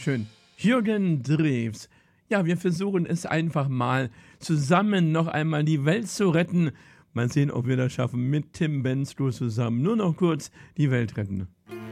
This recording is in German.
schön. Jürgen Drews. Ja, wir versuchen es einfach mal, zusammen noch einmal die Welt zu retten. Mal sehen, ob wir das schaffen mit Tim Bendzko zusammen. Nur noch kurz die Welt retten.